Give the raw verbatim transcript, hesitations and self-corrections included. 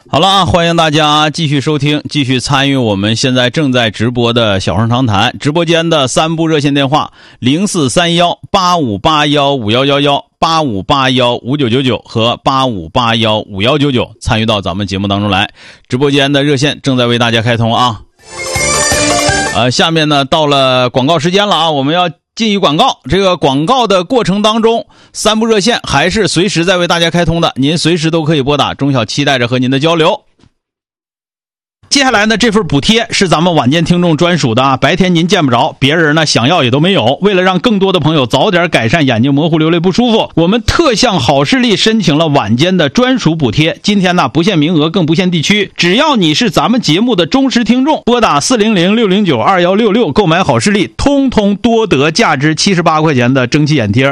好了啊，欢迎大家继续收听，继续参与我们现在正在直播的小声长谈直播间的三部热线电话零四三一八五八一五一一一、八五八一五九九九和八五八一五一九九，参与到咱们节目当中来。直播间的热线正在为大家开通啊。呃，下面呢到了广告时间了啊，我们要进一广告。这个广告的过程当中，三部热线还是随时在为大家开通的，您随时都可以拨打，钟晓期待着和您的交流。接下来呢，这份补贴是咱们晚间听众专属的啊，白天您见不着，别人呢想要也都没有。为了让更多的朋友早点改善眼睛模糊流泪不舒服，我们特向好视力申请了晚间的专属补贴。今天呢不限名额，更不限地区，只要你是咱们节目的忠实听众，拨打四零零六零九二一六六购买好视力，通通多得价值七十八块钱的蒸汽眼贴。